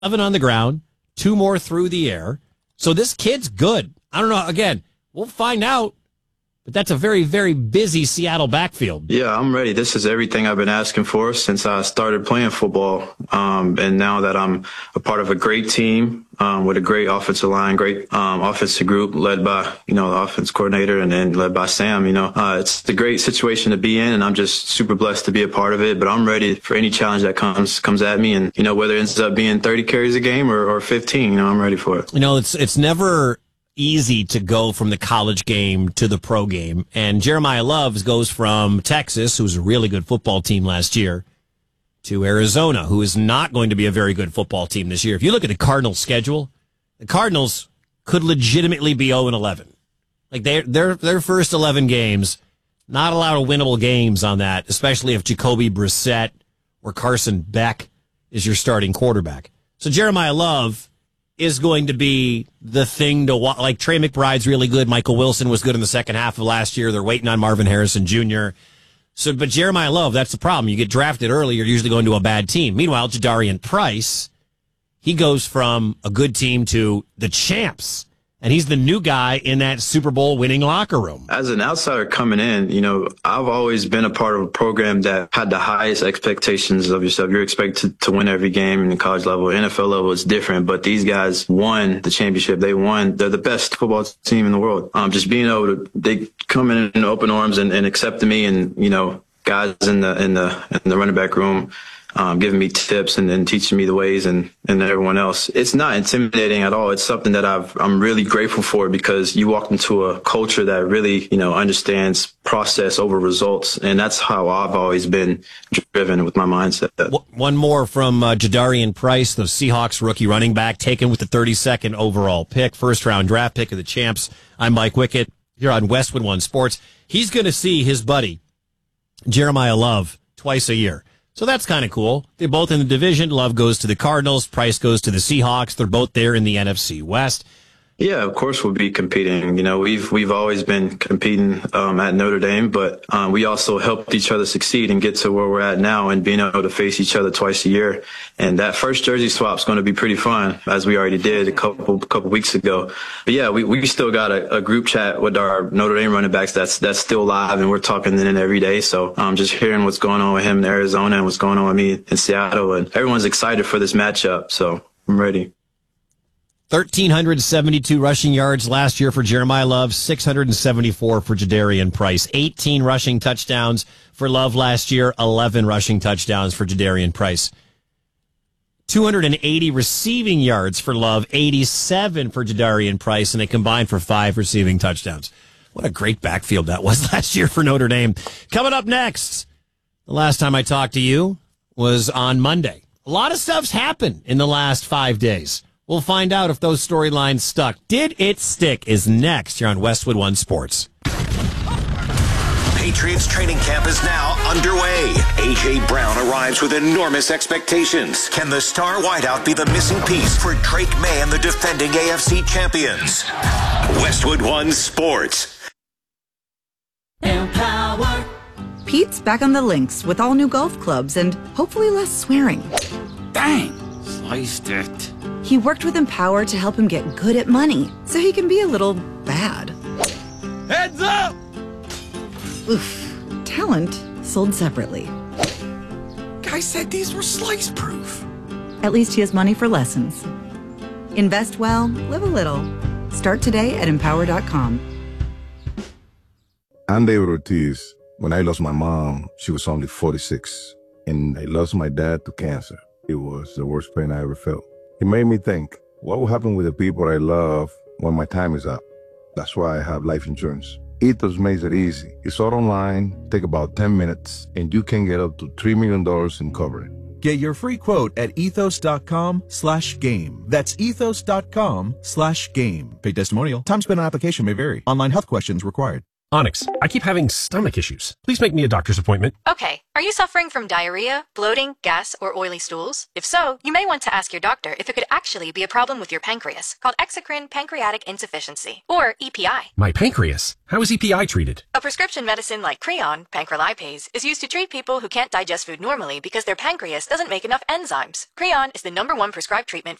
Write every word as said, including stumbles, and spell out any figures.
eleven on the ground, two more through the air. So this kid's good. I don't know. Again, we'll find out. But that's a very, very busy Seattle backfield. Yeah, I'm ready. This is everything I've been asking for since I started playing football. Um, and now that I'm a part of a great team um, with a great offensive line, great um, offensive group led by, you know, the offense coordinator and then led by Sam, you know, uh, it's a great situation to be in. And I'm just super blessed to be a part of it. But I'm ready for any challenge that comes comes at me. And, you know, whether it ends up being thirty carries a game or, or fifteen, you know, I'm ready for it. You know, it's it's never easy to go from the college game to the pro game. And Jeremiah Love goes from Texas, who was a really good football team last year, to Arizona, who is not going to be a very good football team this year. If you look at the Cardinals' schedule, the Cardinals could legitimately be oh and eleven. Like their their their first eleven games, not a lot of winnable games on that, especially if Jacoby Brissett or Carson Beck is your starting quarterback. So Jeremiah Love is going to be the thing to watch. Like Trey McBride's really good. Michael Wilson was good in the second half of last year. They're waiting on Marvin Harrison Junior So, but Jeremiah Love, that's the problem. You get drafted early, you're usually going to a bad team. Meanwhile, Jadarian Price, he goes from a good team to the champs. And he's the new guy in that Super Bowl winning locker room. As an outsider coming in, you know, I've always been a part of a program that had the highest expectations of yourself. You're expected to win every game in the college level. N F L level is different, but these guys won the championship. They won. They're the best football team in the world. Um, just being able to, they come in in open arms and, and accepting me, and, you know, guys in the, in the, in the running back room, Um, giving me tips and, and teaching me the ways and, and everyone else. It's not intimidating at all. It's something that I've, I'm really grateful for, because you walk into a culture that really, you know, understands process over results. And that's how I've always been driven with my mindset. One more from uh, Jadarian Price, the Seahawks rookie running back, taken with the thirty-second overall pick, first round draft pick of the champs. I'm Mike Wickett here on Westwood One Sports. He's going to see his buddy, Jeremiah Love, twice a year. So that's kind of cool. They're both in the division. Love goes to the Cardinals. Price goes to the Seahawks. They're both there in the N F C West. Yeah, of course we'll be competing. You know, we've we've always been competing um, at Notre Dame, but um, we also helped each other succeed and get to where we're at now, and being able to face each other twice a year. And that first jersey swap is going to be pretty fun, as we already did a couple couple weeks ago. But yeah, we we still got a, a group chat with our Notre Dame running backs that's that's still live, and we're talking in every day. So um, just hearing what's going on with him in Arizona and what's going on with me in Seattle, and everyone's excited for this matchup. So I'm ready. one thousand three hundred seventy-two rushing yards last year for Jeremiah Love, six hundred seventy-four for Jadarian Price. eighteen rushing touchdowns for Love last year, eleven rushing touchdowns for Jadarian Price. two hundred eighty receiving yards for Love, eighty-seven for Jadarian Price, and they combined for five receiving touchdowns. What a great backfield that was last year for Notre Dame. Coming up next, the last time I talked to you was on Monday. A lot of stuff's happened in the last five days. We'll find out if those storylines stuck. Did it stick is next here on Westwood One Sports. Patriots training camp is now underway. A J. Brown arrives with enormous expectations. Can the star wideout be the missing piece for Drake May and the defending A F C champions? Westwood One Sports. Empower. Pete's back on the links with all new golf clubs and hopefully less swearing. Dang, sliced it. He worked with Empower to help him get good at money, so he can be a little bad. Heads up! Oof. Talent sold separately. Guy said these were slice-proof. At least he has money for lessons. Invest well, live a little. Start today at empower dot com. I'm David Ortiz. When I lost my mom, she was only forty-six. And I lost my dad to cancer. It was the worst pain I ever felt. It made me think, what will happen with the people I love when my time is up? That's why I have life insurance. Ethos makes it easy. It's all online, take about ten minutes, and you can get up to three million dollars in coverage. Get your free quote at ethos.com slash game. That's ethos.com slash game. Paid testimonial. Time spent on application may vary. Online health questions required. Onyx, I keep having stomach issues. Please make me a doctor's appointment. Okay. Are you suffering from diarrhea, bloating, gas, or oily stools? If so, you may want to ask your doctor if it could actually be a problem with your pancreas, called exocrine pancreatic insufficiency, or E P I. My pancreas? How is E P I treated? A prescription medicine like Creon, pancrelipase, is used to treat people who can't digest food normally because their pancreas doesn't make enough enzymes. Creon is the number one prescribed treatment